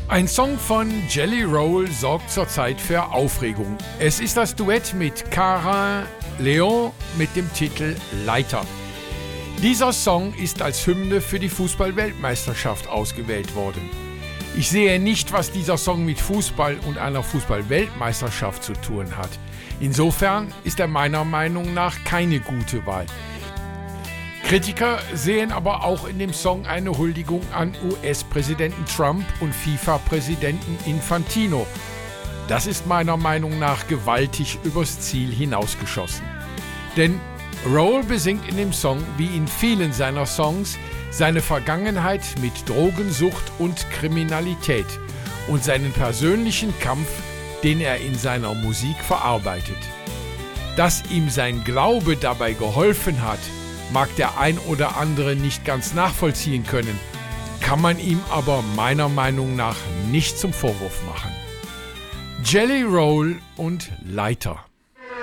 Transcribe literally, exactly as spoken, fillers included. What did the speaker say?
Ein Song von Jelly Roll sorgt zurzeit für Aufregung. Es ist das Duett mit Carin Leon mit dem Titel Leiter. Dieser Song ist als Hymne für die Fußball-Weltmeisterschaft ausgewählt worden. Ich sehe nicht, was dieser Song mit Fußball und einer Fußball-Weltmeisterschaft zu tun hat. Insofern ist er meiner Meinung nach keine gute Wahl. Kritiker sehen aber auch in dem Song eine Huldigung an U S-Präsidenten Trump und FIFA-Präsidenten Infantino. Das ist meiner Meinung nach gewaltig übers Ziel hinausgeschossen. Denn Roll besingt in dem Song, wie in vielen seiner Songs, seine Vergangenheit mit Drogensucht und Kriminalität und seinen persönlichen Kampf, den er in seiner Musik verarbeitet. Dass ihm sein Glaube dabei geholfen hat, mag der ein oder andere nicht ganz nachvollziehen können, kann man ihm aber meiner Meinung nach nicht zum Vorwurf machen. Jelly Roll und Leiter.